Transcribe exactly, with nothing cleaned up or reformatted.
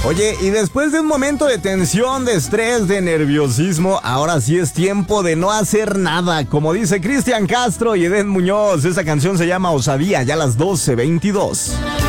Oye, y después de un momento de tensión, de estrés, de nerviosismo, ahora sí es tiempo de no hacer nada. Como dice Cristian Castro y Edén Muñoz, esa canción se llama Osadía, ya a las doce veintidós.